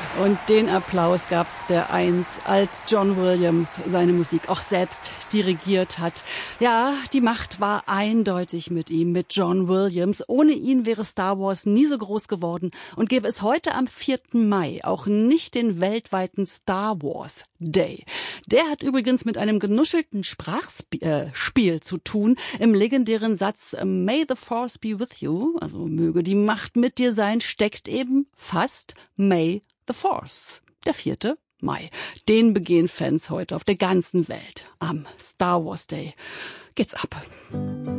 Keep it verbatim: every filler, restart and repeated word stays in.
Und den Applaus gab's der eins, als John Williams seine Musik auch selbst dirigiert hat. Ja, die Macht war eindeutig mit ihm, mit John Williams. Ohne ihn wäre Star Wars nie so groß geworden und gäbe es heute am vierten Mai auch nicht den weltweiten Star Wars Day. Der hat übrigens mit einem genuschelten Sprachspiel äh, Spiel zu tun. Im legendären Satz May the Force be with you, also möge die Macht mit dir sein, steckt eben fast May the Force, der vierte Mai. Den begehen Fans heute auf der ganzen Welt. Am Star Wars Day geht's ab.